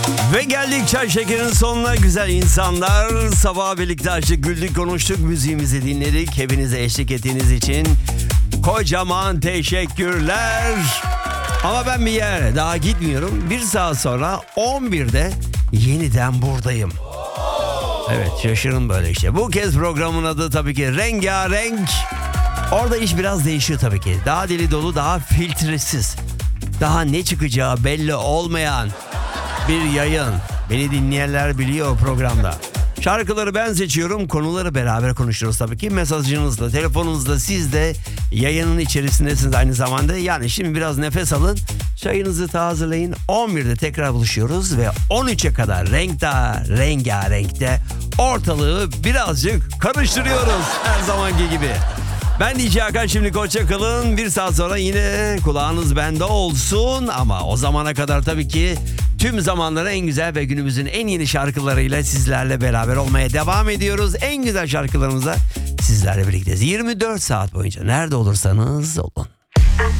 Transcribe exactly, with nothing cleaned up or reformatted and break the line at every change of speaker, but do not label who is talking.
Ve geldik çay şekerin sonuna güzel insanlar. Sabah birlikte açtık, güldük, konuştuk, müziğimizi dinledik. Hepinize eşlik ettiğiniz için kocaman teşekkürler. Ama ben bir yere daha gitmiyorum. Bir saat sonra on birde yeniden buradayım. Evet, şaşırın böyle işte. Bu kez programın adı tabii ki Rengarenk. Orada iş biraz değişiyor tabii ki. Daha deli dolu, daha filtresiz. Daha ne çıkacağı belli olmayan bir yayın. Beni dinleyenler biliyor programda. Şarkıları ben seçiyorum, konuları beraber konuşuyoruz tabii ki. Mesajınızla, telefonunuzla siz de yayının içerisindesiniz aynı zamanda. Yani şimdi biraz nefes alın, çayınızı tazeleyin. on birde tekrar buluşuyoruz ve on üçe kadar renkte, rengarenkte ortalığı birazcık karıştırıyoruz her zamanki gibi. Ben D J Hakan, şimdi hoşça kalın. Bir saat sonra yine kulağınız bende olsun. Ama o zamana kadar tabii ki tüm zamanların en güzel ve günümüzün en yeni şarkılarıyla sizlerle beraber olmaya devam ediyoruz. En güzel şarkılarımızla sizlerle birlikteyiz. yirmi dört saat boyunca nerede olursanız olun.